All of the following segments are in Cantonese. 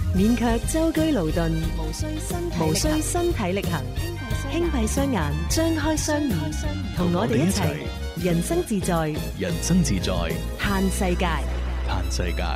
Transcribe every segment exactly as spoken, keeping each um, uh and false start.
免卻舟車勞頓， 無需身體無需身體力行，輕閉雙眼，張開雙耳，同我哋一齊人生自在， 人生自在， 嘆世界。 嘆世界。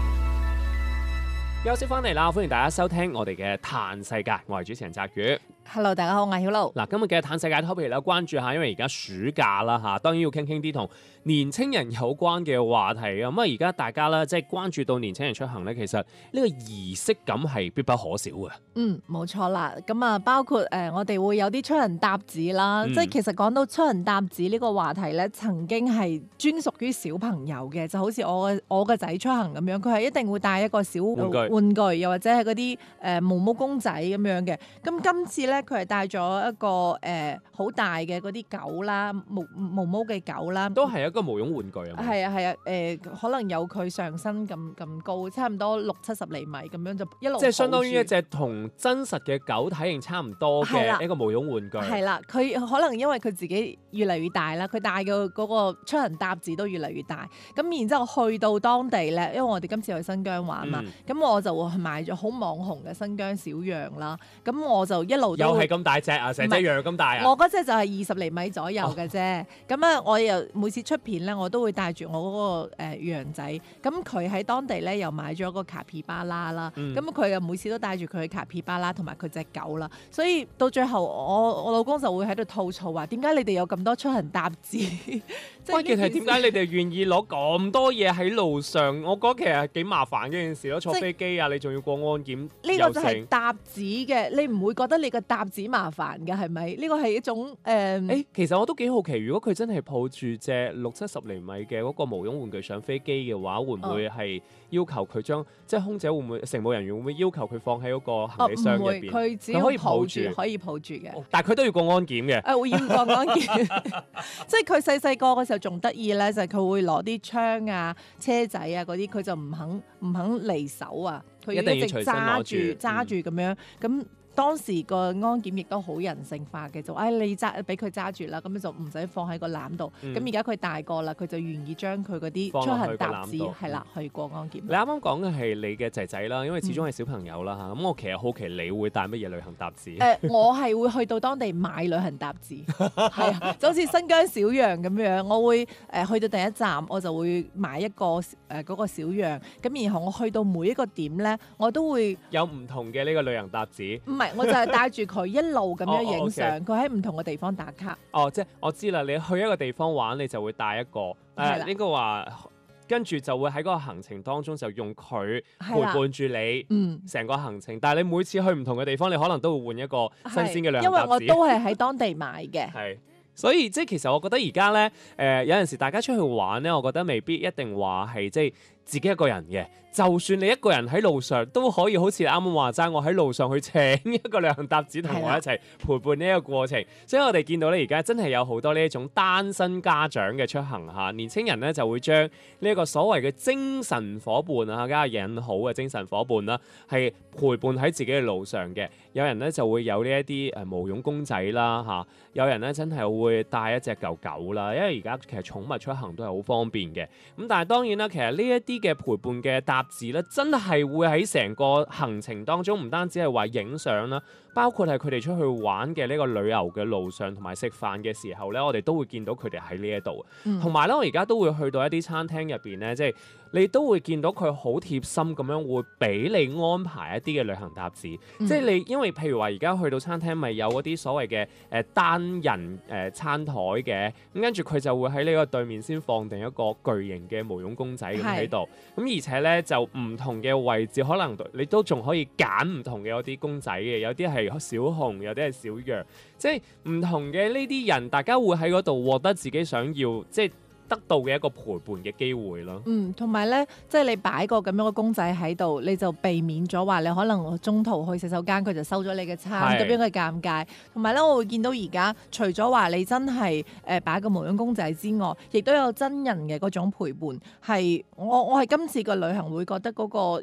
休息翻嚟啦，歡迎大家收聽我哋嘅嘆世界，我係主持人澤宇。 Hello， 大家好，我係曉露。 嗱，今日嘅嘆世界 topic 咧，關注下，因為而家暑假啦嚇，當然要傾傾啲同年青人有關嘅話題啊。咁啊，而家大家咧即係關注到年青人出行咧，其實呢個儀式感係必不可少嘅。 嗯，冇錯啦。咁啊，包括誒、呃，我哋會有啲出行搭子啦。 嗯、 即係其實講到出行搭子呢個話題咧，曾經係專屬於小朋友嘅，就好似我嘅我個仔出行咁樣，佢係一定會帶一個小玩具， 玩具又或者係嗰啲誒毛毛公仔咁樣嘅。咁今次咧，佢係帶咗一個誒好、呃、大嘅嗰啲狗啦，毛毛毛嘅狗啦， 都係一個毛絨玩具啊。 係啊係啊，誒、呃、可能有佢上身咁咁高，差唔多六七十厘米咁樣就一路。 即係相當於一隻同真實嘅狗體型差唔多嘅一個毛絨玩具。 係啦，佢可能因為佢自己越嚟越大啦，佢帶嘅嗰個出行搭子都越嚟越大。咁然之後去到當地咧，因為我哋今次去新疆玩嘛，咁、嗯、我就會買咗好網紅嘅新疆小羊啦。咁我就一路都又係咁大隻啊，成隻羊咁大啊！ 我嗰隻就係二十厘米左右嘅啫。咁啊、哦，我又每次出片咧，我都會帶住我嗰、那個誒、呃、羊仔。咁佢喺當地咧又買咗個卡皮巴拉啦。咁佢又每次都帶住佢嘅卡皮巴拉同埋佢隻狗啦。所以到最後我我老公就會喺度吐槽話：點解你哋有咁多出行搭子？ 關鍵係點解你哋願意攞咁多嘢喺路上？我覺得其實幾麻煩嘅件事咯。坐飛機啊，你仲要過安檢， 呢個就係搭子嘅，你唔會覺得你個搭子麻煩嘅係咪？呢個係一種誒。呃欸、其實我都幾好奇，如果佢真係抱住隻六七十厘米嘅嗰個毛絨玩具上飛機嘅話，會唔會係要求佢將、哦、即係空姐會唔會乘務人員會唔會要求佢放喺嗰個行李箱入邊？ 佢、哦、只要可以抱住，可以抱住嘅、哦。 但係佢都要過安檢嘅。誒、 啊，會要過安檢。即係佢細細個嗰時候仲得意咧，就係、是、佢會攞啲槍啊、車仔啊嗰啲，佢就唔肯唔肯離手啊，佢要一直揸住揸住咁樣咁。嗯當時個安檢亦都好人性化嘅，就誒、哎、你揸俾佢揸住啦，咁就唔使放喺個籃度。咁而家佢大個啦，佢就願意將佢嗰啲出行搭子係啦去過安檢。 你啱啱講嘅係你嘅仔仔啦，因為始終係小朋友啦嚇。咁、嗯、我其實好奇你會帶乜嘢旅行搭子？誒、 呃，我係會去到當地買旅行搭子，係啊，就好似新疆小羊咁樣，我會誒、呃、去到第一站，我就會買一個誒嗰、呃嗰個小羊。咁然後我去到每一個點咧，我都會有唔同嘅呢個旅行搭子。 我就係帶住佢一路咁樣影相，佢喺唔同嘅地方打卡。 哦，即係我知啦，你去一個地方玩，你就會帶一個誒，呃、應該話跟住就會喺嗰個行程當中就用佢陪伴住你，嗯，成個行程。但係你每次去唔同嘅地方，你可能都會換一個新鮮嘅旅行搭子。 因為我都係喺當地買嘅。 係。所以即係其實我覺得而家咧，誒、呃、有陣時大家出去玩咧，我覺得未必一定話係即係自己一個人嘅。就算你一個人喺路上都可以好似你啱啱話齋，我喺路上去請一個旅行搭子同我一齊陪伴呢一個過程。所以我哋見到咧，而家真係有好多呢一種單身家長嘅出行嚇，年輕人咧就會將呢一個所謂嘅精神伙伴啊，加引好嘅精神伙伴啦，係陪伴喺自己嘅路上嘅。有人咧就會有呢一啲誒毛絨公仔啦嚇，有人咧真係會帶一隻狗狗啦，因為而家其實寵物出行都係好方便嘅。咁但係當然啦，其實呢一啲嘅陪伴嘅搭子咧，真係會喺成個行程當中，唔單止係話影相啦，包括係佢哋出去玩嘅呢個旅遊嘅路上，同埋食飯嘅時候咧，我哋都會見到佢哋喺呢一度。同埋咧，我而家都會去到一啲餐廳入邊咧，即係你都會見到佢好貼心咁樣會俾你安排一啲嘅旅行搭子。嗯、即係你因為譬如話而家去到餐廳咪有嗰啲所謂嘅誒單人誒、呃、餐台嘅，咁跟住佢就會喺呢個對面先放定一個巨型嘅毛絨公仔咁喺度。咁而且咧就唔同嘅位置，可能你都仲可以揀唔同嘅嗰啲公仔嘅，有啲係小熊，有啲係小羊，即係唔同嘅呢啲人，大家會喺嗰度獲得自己想要即係得到嘅一個陪伴嘅機會咯。嗯， 同埋咧，即係你擺個咁樣嘅公仔喺度，你就避免咗話你可能中途去洗手間，佢就收咗你嘅餐，咁樣嘅尷尬。同埋咧，我會見到而家除咗話你真係誒擺個毛絨公仔之外，亦都有真人嘅嗰種陪伴。係我我係今次個旅行會覺得嗰個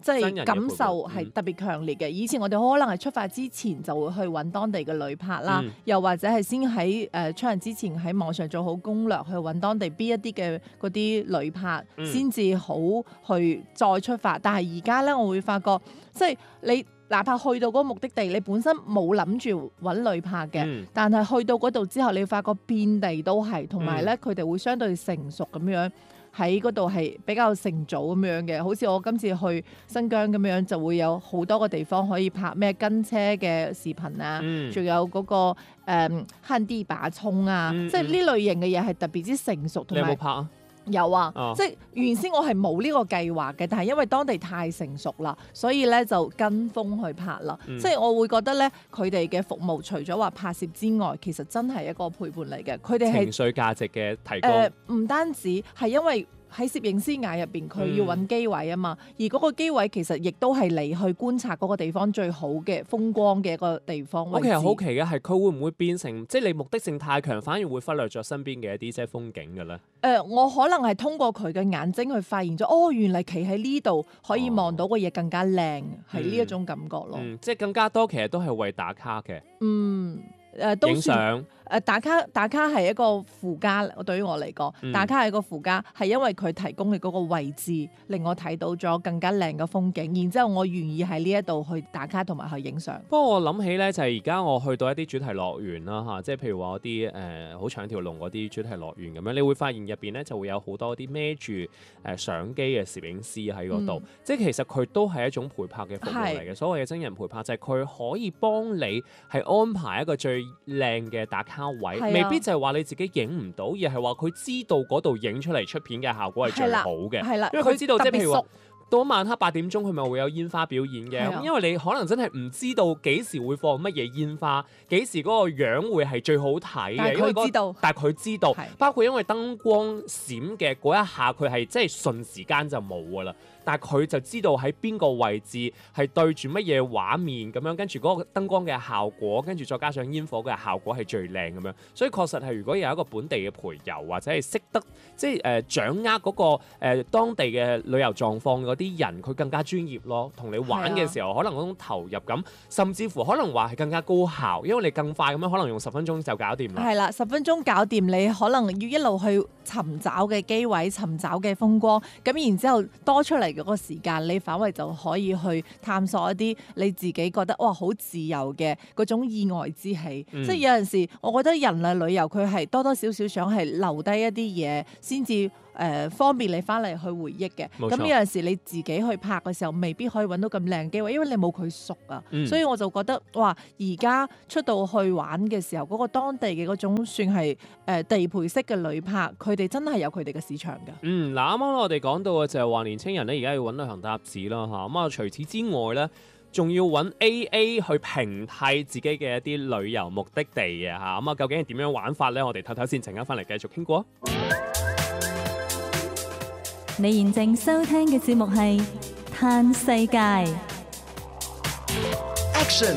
即真人嘅係感受陪伴係特別強烈嘅。以前我哋可能係出發之前就會去揾當地嘅旅拍啦， 嗯又或者係先喺誒出行之前喺網上做好攻略，去揾當地邊一啲嘅嗰啲旅拍， 嗯先至好去再出發。但係而家咧，我會發覺即係你哪怕去到嗰個目的地，你本身冇諗住揾旅拍嘅， 嗯但係去到嗰度之後，你會發覺遍地都係，同埋咧佢哋會相對成熟咁樣。喺嗰度係比較成早咁樣嘅，好似我今次去新疆咁樣，就會有好多個地方可以拍咩跟車嘅視頻啊，仲、 嗯有嗰、個誒坑啲把葱啊， 嗯即係呢類型嘅嘢係特別之成熟，同埋你有冇拍啊？ 有啊， 哦即係原先我係冇呢個計劃嘅，但係因為當地太成熟啦，所以咧就跟風去拍啦。 嗯即係我會覺得咧，佢哋嘅服務除咗話拍攝之外，其實真係一個陪伴嚟嘅。佢哋係情緒價值嘅提高。 誒唔單止係因為喺攝影師眼入邊，佢要揾機位啊嘛， 嗯而嗰個機位其實亦都係你去觀察嗰個地方最好嘅風光嘅一個地方位置。 我其實好奇嘅係佢會唔會變成即係你目的性太強，反而會忽略咗身邊嘅一啲即係風景嘅咧？ 誒、呃，我可能係通過佢嘅眼睛去發現咗，哦，原來企喺呢度可以望到嘅嘢更加靚，係呢一種感覺咯。 嗯，即係更加多其實都係為打卡嘅， 嗯，誒、都影算。 相。 誒打卡打卡係一個附加，對於我嚟講， 嗯打卡係一個附加，係因為佢提供嘅嗰個位置，令我睇到咗更加靚嘅風景，然之後我願意喺呢一度去打卡同埋去影相。 不過我諗起咧，就係而家我去到一啲主題樂園啦嚇，即係譬如話嗰啲誒好長條龍嗰啲主題樂園咁樣，你會發現入邊咧就會有好多啲孭住誒相機嘅攝影師喺嗰度， 嗯即係其實佢都係一種陪拍嘅服務嚟嘅。 係所謂嘅真人陪拍就係佢可以幫你係安排一個最靚嘅打卡位， 係啊未必就係話你自己影唔到，而係話佢知道嗰度影出嚟出片嘅效果係最好嘅。 係啦， 因為佢知道即係譬如話特別熟。 到晚黑八點鐘，佢咪會有煙花表演嘅。 係啊咁因為你可能真係唔知道幾時會放乜嘢煙花，幾時嗰個樣會係最好睇嘅。 但係因為嗰佢知道但係佢知道係， 包括因為燈光閃嘅嗰一下，佢係即係瞬時間就冇㗎啦。但係佢就知道喺邊個位置係對住乜嘢畫面咁樣，跟住嗰個燈光嘅效果，跟住再加上煙火嘅效果係最靚咁樣。所以確實係，如果有一個本地嘅陪遊或者係識得即係誒、呃、掌握嗰、個誒、呃、當地嘅旅遊狀況嗰啲人，佢更加專業咯。同你玩嘅時候，可能嗰種投入感，甚至乎可能話係更加高效，因為你更快咁樣，可能用十分鐘就搞掂啦。 係啦，十分鐘搞掂，你可能要一路去尋找嘅機位、尋找嘅風光，咁然之後多出嚟嗰個時間，你反為就可以去探索一啲你自己覺得哇好自由嘅嗰種意外之喜。 嗯即係有陣時，我覺得人類旅遊佢係多多少少想係留低一啲嘢，先至誒方便你翻嚟去回憶嘅。 冇錯咁有陣時你自己去拍嘅時候，未必可以揾到咁靚機位，因為你冇佢熟啊。 嗯所以我就覺得哇，而家出到去玩嘅時候，嗰、個當地嘅嗰種算係誒、呃、地陪式嘅旅拍，佢哋真係有佢哋嘅市場㗎。 嗯，嗱，啱啱我哋講到嘅就係話年青人咧，而家要揾旅行搭子啦嚇。咁啊，除此之外咧，仲要揾 A A 去平替自己嘅一啲旅遊目的地嘅嚇。咁啊，究竟係點樣玩法咧？我哋唞唞先，陣間翻嚟繼續傾過。 你現正收聽嘅節目係《嘆世界》。 Action！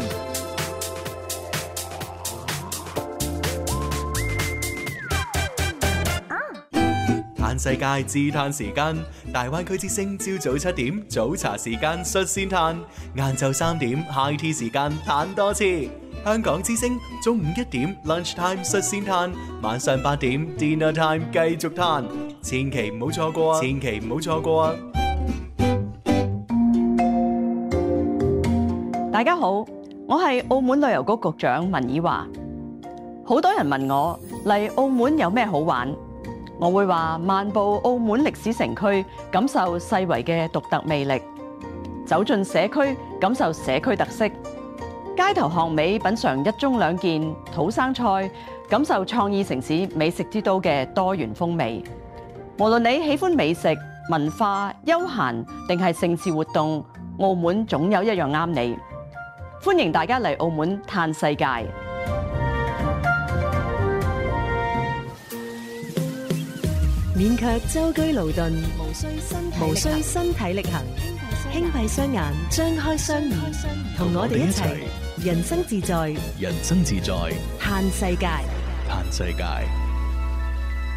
嘆世界自嘆時間，大灣區之聲朝早七點早茶時間率先嘆，晏晝三點 high tea 時間嘆多次。香港之聲中午一點 lunch time 率先嘆，晚上八點 dinner time 繼續嘆，千祈唔好錯過啊！千祈唔好錯過啊！ 大家好，我係澳門旅遊局局長文以華。好多人問我嚟澳門有咩好玩，我會話漫步澳門歷史城區，感受世遺嘅獨特魅力；走進社區，感受社區特色；街頭巷尾品嚐一盅兩件土生菜，感受創意城市美食之都嘅多元風味。無論你喜歡美食、文化、休閒定係盛事活動，澳門總有一樣啱你。歡迎大家嚟澳門嘆世界。 免卻舟車勞頓，無需身體無需身體力行，輕閉雙眼，張開雙耳，同我哋一齊人生自在， 人生自在， 嘆世界。 嘆世界。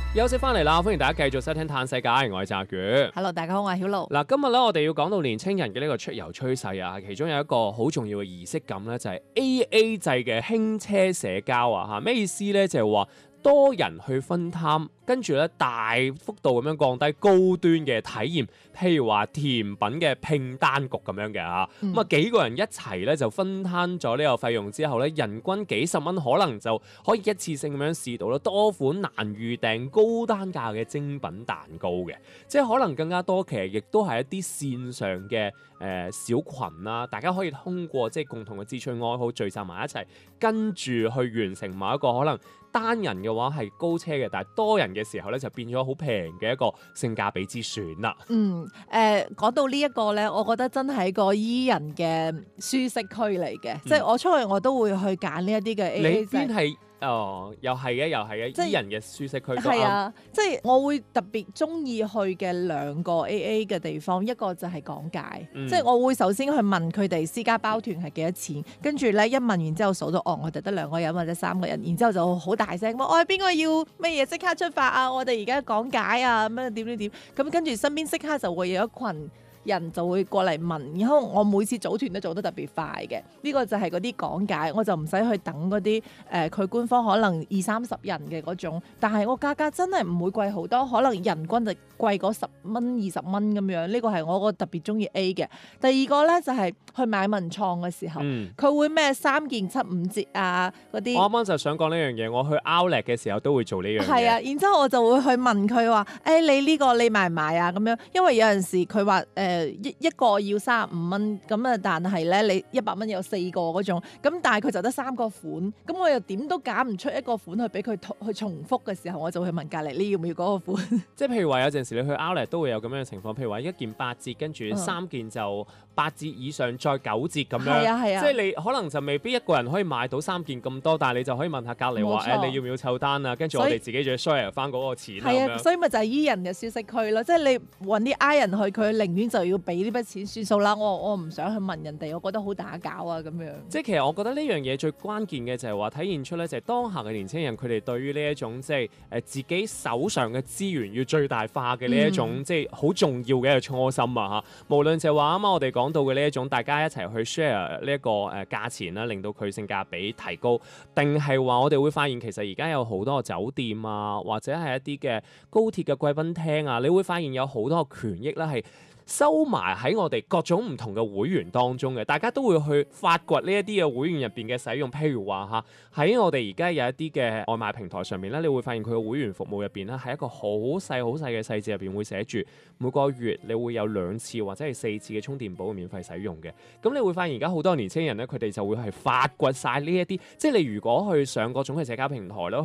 休息翻嚟啦，歡迎大家繼續收聽《嘆世界》，我係澤宇。 Hello， 大家好，我係曉露。 嗱，今日咧我哋要講到年青人嘅呢個出遊趨勢啊，其中有一個好重要嘅儀式感咧，就係 A A 制嘅輕車社交啊，嚇咩意思咧？就係話多人去分擔，跟住咧大幅度咁樣降低高端嘅體驗，譬如話甜品嘅拼單局咁樣嘅嚇，咁啊、嗯、幾個人一齊咧就分攤咗呢個費用之後咧，人均幾十蚊可能就可以一次性咁樣試到啦多款難預訂高單價嘅精品蛋糕嘅，即係可能更加多其實亦都係一啲線上嘅誒、呃、小群啦，大家可以通過即係共同嘅志趣愛好聚集埋一齊，跟住去完成某一個可能單人嘅話係高車嘅，但係多人嘅時候咧就變咗好平嘅一個性價比之選啦。 嗯，誒、呃、講到呢一個咧，我覺得真係一個 E 人嘅舒適區嚟嘅，嗯、即係我出去我都會去揀呢一啲嘅 A A 制。你邊係？ 哦，又係嘅，又係嘅，即係人嘅舒適區。 係啊，即係我會特別中意去嘅兩個 A A 嘅地方，一個就係港界，嗯、即係我會首先去問佢哋私家包團係幾多錢，跟住咧一問完之後數到哦，我哋得兩個人或者三個人，然之後就好大聲，我係邊個要乜嘢即刻出發啊！我哋而家講解啊，咩點點點，咁跟住身邊即刻就會有一群人就會過嚟問，然後我每次組團都做得特別快嘅，呢、這個就係嗰啲講解，我就唔使去等嗰啲誒佢官方可能二三十人嘅嗰種，但係我價格真係唔會貴好多，可能人均就貴嗰十蚊二十蚊咁樣，呢、這個係我個特別中意 A 嘅。第二個咧就係、是、去買文創嘅時候，佢、嗯、會咩三件七五折啊嗰啲。我啱啱就想講呢樣嘢，我去 Outlet 嘅時候都會做呢樣嘢。 係啊，然之後我就會去問佢話：誒、欸、你呢個你買唔買啊？咁樣，因為有陣時佢話誒。呃一一個要三十五蚊咁啊，但係咧你一百蚊有四個嗰種，咁但係佢就得三個款，咁我又點都揀唔出一個款去俾佢去重複嘅時候，我就會問隔離你要唔要嗰個款？ 即係譬如話有陣時你去 Outlet 都會有咁樣嘅情況，譬如話一件八折，跟住三件就八折以上再九折咁樣。係啊係啊，即係你可能就未必一個人可以買到三件咁多，但係你就可以問下隔離話誒你要唔要湊單啊？跟住我哋自己仲要 share 翻嗰個錢。係啊，所以咪就係 E 人嘅舒適區咯，即係你揾啲 I 人去，佢寧願就要俾呢筆錢算數啦。我我唔想去問人哋，我覺得好打攪啊咁樣。即係其實我覺得呢樣嘢最關鍵嘅就係話體現出咧，就係當下嘅年輕人佢哋對於呢一種即係誒自己手上嘅資源要最大化嘅呢一種、嗯、即係好重要嘅一個初心啊嚇。無論就係話啱啱我哋講到嘅呢一種大家一齊去 share 呢一個誒價錢啦，令到佢性價比提高，定係話我哋會發現其實而家有好多個酒店啊，或者係一啲嘅高鐵嘅貴賓廳啊，你會發現有好多個權益啦係收埋喺我哋各種唔同嘅會員當中嘅，大家都會去發掘呢一啲嘅會員入邊嘅使用。譬如話嚇，喺我哋而家有一啲嘅外賣平台上面咧，你會發現佢嘅會員服務入邊咧係一個好細好細嘅細節入邊會寫住每個月你會有兩次或者係四次嘅充電寶免費使用嘅。咁你會發現而家好多年輕人咧，佢哋就會係發掘晒呢一啲，即係你如果去上各種嘅社交平台咯。